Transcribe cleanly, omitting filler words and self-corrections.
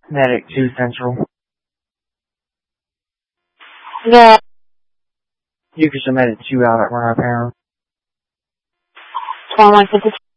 Medic 2 Central. Yeah. You can show Medic 2 out at Rye Power. 2152.